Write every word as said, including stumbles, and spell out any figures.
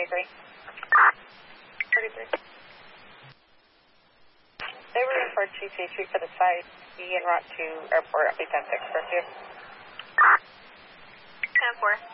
thirty-three. thirty-three. They were in for two two three for the site. Be en route to airport at ten six for two. ten four.